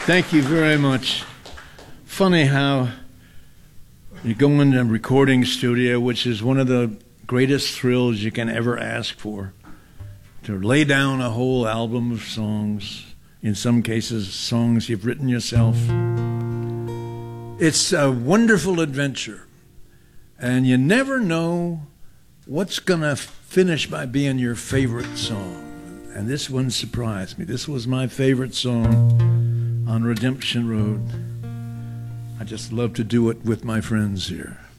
Thank you very much. Funny how you go into a recording studio, which is one of the greatest thrills you can ever ask for, to lay down a whole album of songs, in some cases songs you've written yourself. It's a wonderful adventure, and you never know what's going to finish by being your favorite song. And this one surprised me. This was my favorite song on Redemption Road. I just love to do it with my friends here.